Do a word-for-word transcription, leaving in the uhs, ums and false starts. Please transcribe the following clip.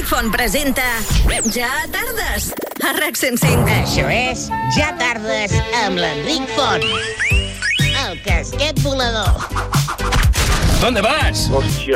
L'Enric Font presenta Ja tardes a RAC cent cinc. Això és Ja tardes amb l'Enric Font. El casquet volador. ¿Dónde vas? Hòstia,